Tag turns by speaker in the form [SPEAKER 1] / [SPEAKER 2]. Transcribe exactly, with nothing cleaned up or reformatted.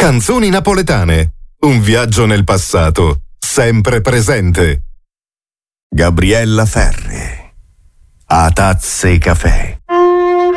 [SPEAKER 1] Canzoni napoletane. Un viaggio nel passato, sempre presente.
[SPEAKER 2] Gabriella Ferri. A tazze e caffè.